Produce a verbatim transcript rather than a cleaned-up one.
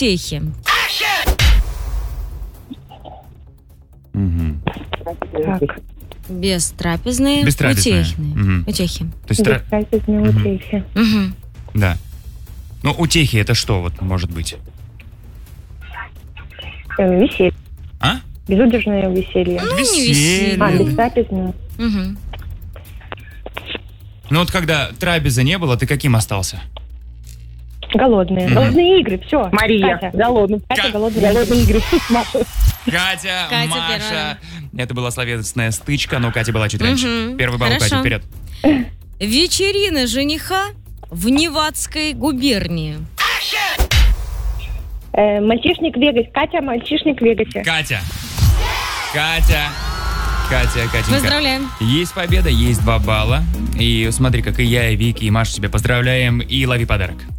утехи? Угу. Так, Бестрапезные, Бестрапезные. утехные. Мгм. Утехи. То есть, тра- бестрапезные Мгм. утехи. Мгм. да. Ну, утехи это что вот может быть? Э, Веселье. А? Безудержное веселье. Ну, не Веселье. веселье. А, бестрапезное. Мгм. Ну вот когда трапезы не было, ты каким остался? Голодные. Мгм. Голодные игры, все. Мария, Катя. голодный. Катя, Ка- голодные игры. Голодные игры. Маша. Катя, Катя Маша. первая. Это была словесная стычка, но Катя была чуть раньше. Мгм. Первый балл у Кати, Хорошо. вперед. Вечерина жениха в Невадской губернии. Э, мальчишник в Вегасе. Катя, мальчишник в Вегасе. Катя. Катя. Катя, Катенька. Поздравляем. Есть победа, есть два балла. И смотри, как и я, и Вики, и Маша тебя поздравляем. И лови подарок.